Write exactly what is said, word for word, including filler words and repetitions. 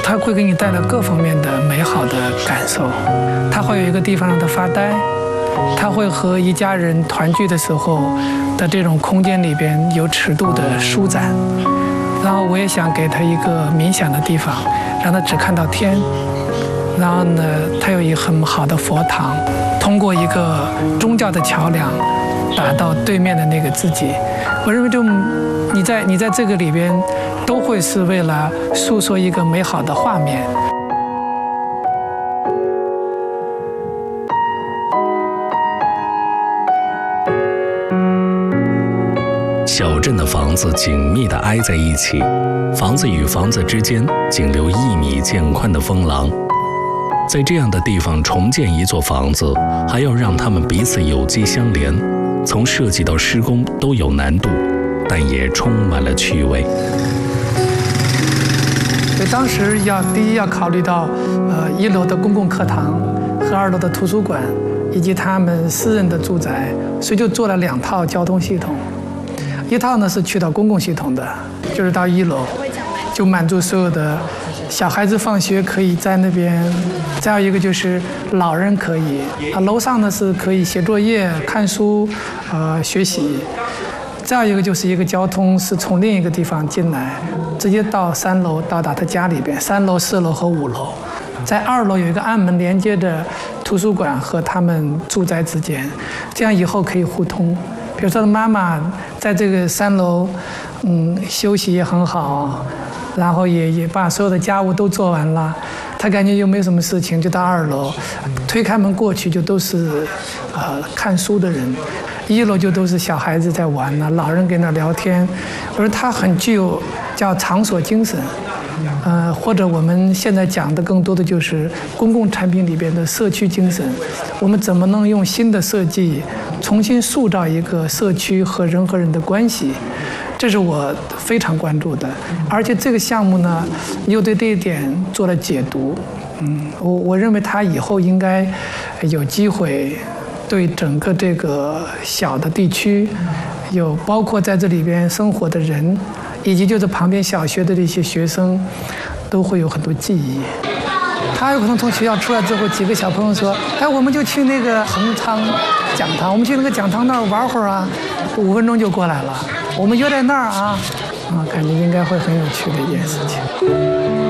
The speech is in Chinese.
它会给你带来各方面的美好的感受。它会有一个地方让他发呆，它会和一家人团聚的时候的这种空间里边有尺度的舒展。然后我也想给他一个冥想的地方，让他只看到天。然后呢，他有一个很好的佛堂，通过一个宗教的桥梁打到对面的那个自己。我认为就你在你在这个里边都会是为了诉说一个美好的画面。 小镇的房子紧密地挨在一起，房子与房子之间仅留一米见宽的风廊。在这样的地方重建一座房子，还要让它们彼此有机相连，从设计到施工都有难度，但也充满了趣味。 所以当时要第一要考虑到，呃，一楼的公共课堂和二楼的图书馆，以及他们私人的住宅，所以就做了两套交通系统。一套呢是去到公共系统的，就是到一楼，就满足所有的小孩子放学可以在那边。再有一个就是老人可以啊，楼上呢是可以写作业、看书、呃学习。再有一个就是一个交通是从另一个地方进来，直接到三楼到达他家里边，三楼、四楼和五楼。在二楼有一个暗门连接着图书馆和他们住宅之间，这样以后可以互通。比如说妈妈在这个三楼，嗯，休息也很好，然后也也把所有的家务都做完了，她感觉又没有什么事情，就到二楼，推开门过去就都是，呃，看书的人，一楼就都是小孩子在玩呢，老人跟那聊天，而它很具有叫场所精神。呃，或者我们现在讲的更多的就是公共产品里边的社区精神，我们怎么能用新的设计重新塑造一个社区和人和人的关系，这是我非常关注的。而且这个项目呢，又对这一点做了解读。嗯，我我认为它以后应该有机会对整个这个小的地区，有包括在这里边生活的人，以及就是旁边小学的这些学生，都会有很多记忆。他有可能从学校出来之后，几个小朋友说：“哎，我们就去那个恒昌讲堂，我们去那个讲堂那儿玩会儿啊，五分钟就过来了。我们约在那儿啊，啊，感觉应该会很有趣的一件事情。”